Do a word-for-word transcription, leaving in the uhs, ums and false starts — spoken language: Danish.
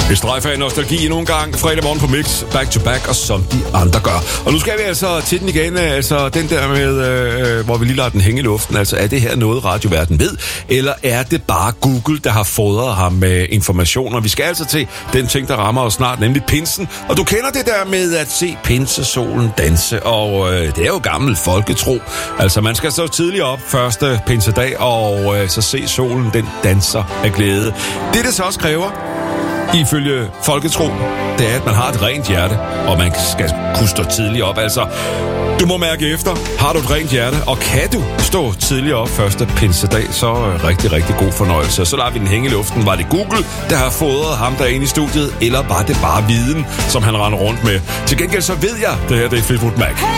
Et strejf af nostalgi nogle gange. Fredag morgen på Mix, back to back, og som de andre gør. Og nu skal vi altså til den igen, altså den der med, øh, hvor vi lige lader den hænge i luften. Altså, er det her noget, radioverden ved? Eller er det bare Google, der har fodret ham med informationer? Vi skal altså til den ting, der rammer os snart, nemlig pinsen. Og du kender det der med at se pinsesolen danse, og øh, det er jo gammel folketro. Altså, man skal så tidligt op første pinsedag, og øh, så se solen, den danser af glæde. Det, det så også kræver, ifølge folketro, det er, at man har et rent hjerte, og man skal kunne stå tidligt op. Altså, du må mærke efter, har du et rent hjerte, og kan du stå tidligt op første pinsedag, så rigtig, rigtig god fornøjelse. Så lader vi den hænge i luften. Var det Google, der har fodret ham derinde i studiet, eller var det bare viden, som han render rundt med? Til gengæld så ved jeg, det her det er Fleetwood Mac.